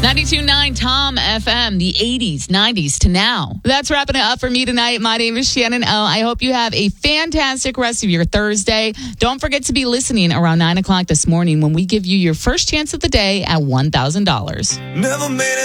92.9 Tom FM, the 80s, 90s to now. That's wrapping it up for me tonight. My name is Shannon O. I hope you have a fantastic rest of your Thursday. Don't forget to be listening around 9 o'clock this morning when we give you your first chance of the day at $1,000. Never made it.